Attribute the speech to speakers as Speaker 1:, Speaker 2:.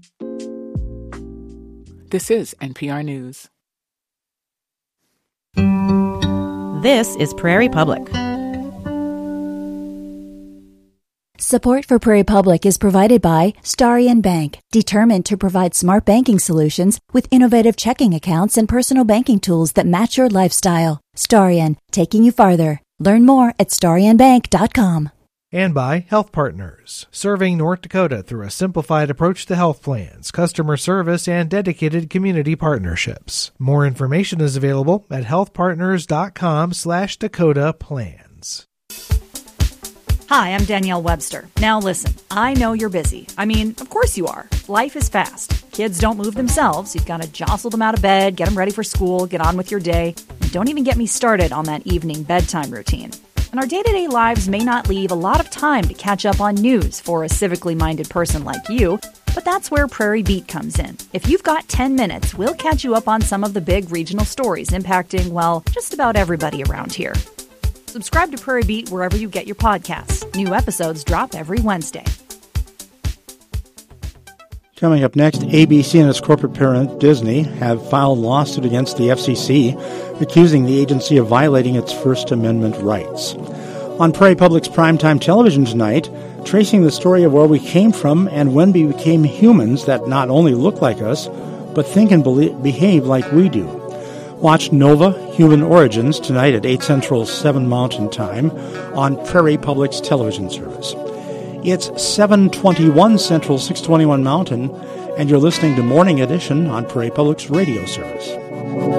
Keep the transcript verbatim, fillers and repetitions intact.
Speaker 1: This is N P R News.
Speaker 2: This is Prairie Public.
Speaker 3: Support for Prairie Public is provided by Starion Bank, determined to provide smart banking solutions with innovative checking accounts and personal banking tools that match your lifestyle. Starion, taking you farther. Learn more at starion bank dot com.
Speaker 4: And by Health Partners, serving North Dakota through a simplified approach to health plans, customer service, and dedicated community partnerships. More information is available at healthpartners.com slash Dakota plans.
Speaker 5: Hi, I'm Danielle Webster. Now listen, I know you're busy. I mean, of course you are. Life is fast. Kids don't move themselves. You've got to jostle them out of bed, get them ready for school, get on with your day. And don't even get me started on that evening bedtime routine. And our day-to-day lives may not leave a lot of time to catch up on news for a civically minded person like you, but that's where Prairie Beat comes in. If you've got ten minutes, we'll catch you up on some of the big regional stories impacting, well, just about everybody around here. Subscribe to Prairie Beat wherever you get your podcasts. New episodes drop every Wednesday.
Speaker 6: Coming up next, A B C and its corporate parent, Disney, have filed a lawsuit against the F C C, accusing the agency of violating its First Amendment rights. On Prairie Public's primetime television tonight, tracing the story of where we came from and when we became humans that not only look like us, but think and believe, behave like we do. Watch Nova, Human Origins, tonight at eight Central, seven Mountain Time on Prairie Public's television service. It's seven twenty-one Central, six twenty-one Mountain, and you're listening to Morning Edition on Prairie Public's radio service.